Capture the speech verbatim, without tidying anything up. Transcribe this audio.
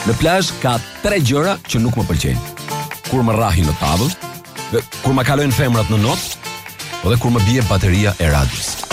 Në plazh ka tre gjëra që nuk më pëlqejnë. Kur më rrahin në tavël, dhe kur më kalojnë femrat në notë, dhe kur më bie bateria e radios.